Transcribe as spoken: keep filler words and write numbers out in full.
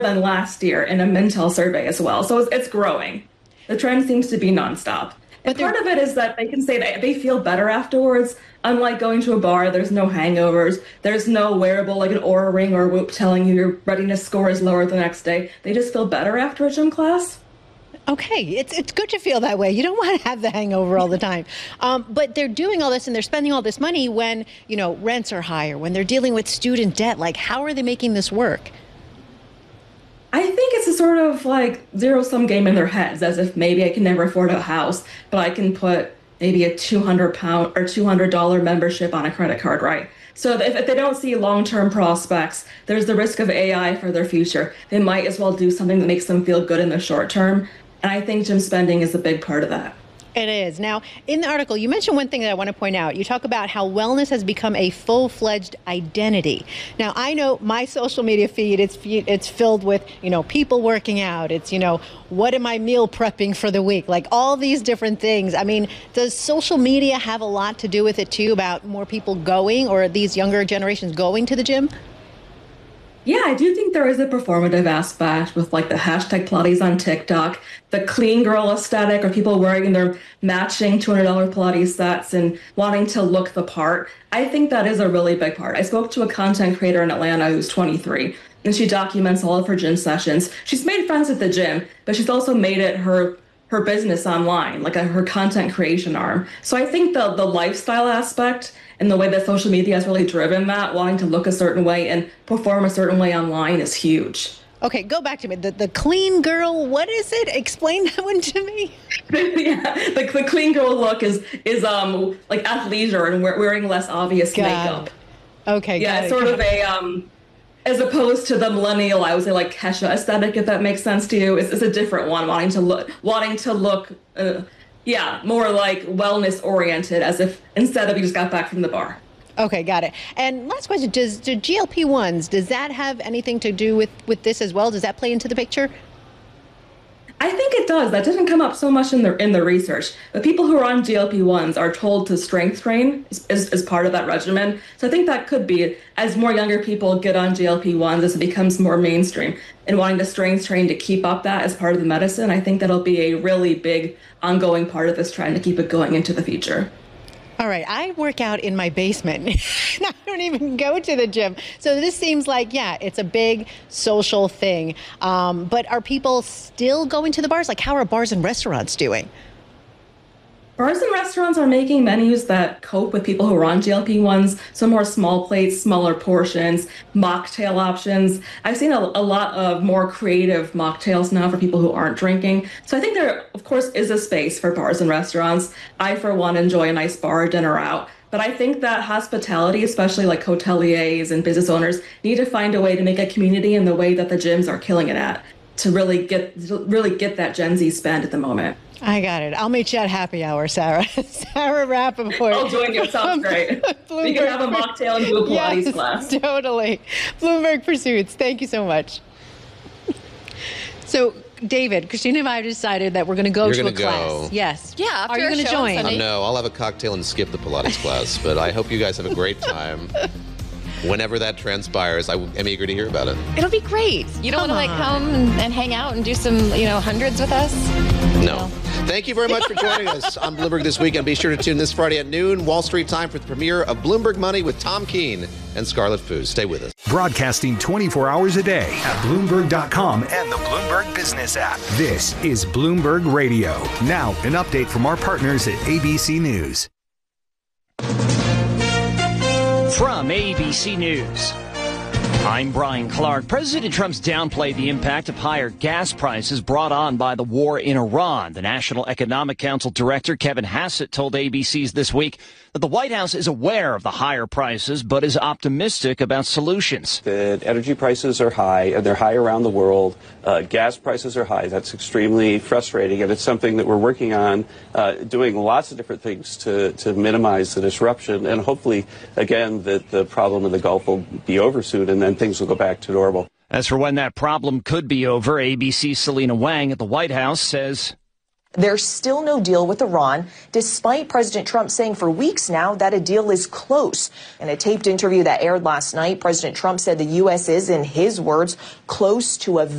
than last year in a Mintel survey as well. So it's, it's growing. The trend seems to be nonstop. And part of it is that they can say that they feel better afterwards. Unlike going to a bar, there's no hangovers. There's no wearable like an Oura Ring or Whoop telling you your readiness score is lower the next day. They just feel better after a gym class. Okay, it's it's good to feel that way. You don't want to have the hangover all the time. Um, but they're doing all this and they're spending all this money when, you know, rents are higher, when they're dealing with student debt. Like, how are they making this work? I think it's a sort of like zero-sum game in their heads, as if maybe I can never afford a house, but I can put maybe a two hundred pound or two hundred dollar membership on a credit card, right? So if, if they don't see long-term prospects, there's the risk of A I for their future. They might as well do something that makes them feel good in the short term. And I think gym spending is a big part of that. It is. Now, in the article, you mentioned one thing that I want to point out. You talk about how wellness has become a full-fledged identity. Now, I know my social media feed, it's it's filled with, you know, people working out. It's, you know, what am I meal prepping for the week? Like all these different things. I mean, does social media have a lot to do with it, too, about more people going or these younger generations going to the gym? Yeah, I do think there is a performative aspect with like the hashtag Pilates on TikTok, the clean girl aesthetic, or people wearing their matching two hundred dollar Pilates sets and wanting to look the part. I think that is a really big part. I spoke to a content creator in Atlanta who's twenty-three, and she documents all of her gym sessions. She's made friends at the gym, but she's also made it her her business online, like a, her content creation arm. So I think the the lifestyle aspect and the way that social media has really driven that, wanting to look a certain way and perform a certain way online, is huge. Okay, go back to me. The, the clean girl, what is it? Explain that one to me. Yeah, the, the clean girl look is is um like athleisure and wearing less obvious got makeup. It. Okay, yeah, got sort it. of a um as opposed to the millennial, I would say like Kesha aesthetic, if that makes sense to you. It's, it's a different one, wanting to look wanting to look. Uh, Yeah, more like wellness oriented, as if instead of you just got back from the bar. Okay, got it. And last question, does do G L P ones, does that have anything to do with, with this as well? Does that play into the picture? I think it does. That doesn't come up so much in the in the research. But people who are on G L P ones are told to strength train as, as, as part of that regimen. So I think that could be, as more younger people get on G L P ones, as it becomes more mainstream, and wanting to strength train to keep up that as part of the medicine, I think that'll be a really big ongoing part of this trend to keep it going into the future. All right, I work out in my basement. I don't even go to the gym. So this seems like, yeah, it's a big social thing. Um, but are people still going to the bars? Like, how are bars and restaurants doing? Bars and restaurants are making menus that cope with people who are on G L P ones, so more small plates, smaller portions, mocktail options. I've seen a, a lot of more creative mocktails now for people who aren't drinking. So I think there, of course, is a space for bars and restaurants. I, for one, enjoy a nice bar or dinner out. But I think that hospitality, especially like hoteliers and business owners, need to find a way to make a community in the way that the gyms are killing it at, to really get to really get that Gen Z spend at the moment. I got it. I'll meet you at happy hour, Sarah. Sarah Rappaport. I'll join you. It sounds great. We can have a mocktail and do a Pilates yes, class. Totally. Bloomberg Pursuits. Thank you so much. So, David, Christina and I have decided that we're going to go You're to a gonna class. go. Yes. Yeah. After Are you our going to show on join? Sunday. Um, no, I'll have a cocktail and skip the Pilates class, but I hope you guys have a great time. Whenever that transpires, I am eager to hear about it. It'll be great. You don't want to like come and, and hang out and do some, you know, hundreds with us? No. Thank you very much for joining us on Bloomberg This Week. And be sure to tune this Friday at noon, Wall Street time, for the premiere of Bloomberg Money with Tom Keene and Scarlett Foos. Stay with us. Broadcasting twenty-four hours a day at Bloomberg dot com and the Bloomberg Business app. This is Bloomberg Radio. Now, an update from our partners at A B C News. From A B C News, I'm Brian Clark. President Trump's downplayed the impact of higher gas prices brought on by the war in Iran. The National Economic Council director, Kevin Hassett, told A B C's This Week that the White House is aware of the higher prices, but is optimistic about solutions. The energy prices are high, and they're high around the world. Uh, gas prices are high. That's extremely frustrating, and it's something that we're working on, uh, doing lots of different things to, to minimize the disruption, and hopefully, again, that the problem in the Gulf will be over soon, and then things will go back to normal. As for when that problem could be over, A B C's Selena Wang at the White House says, There's still no deal with Iran, despite President Trump saying for weeks now that a deal is close. In a taped interview that aired last night, President Trump said the U S is, in his words, close to a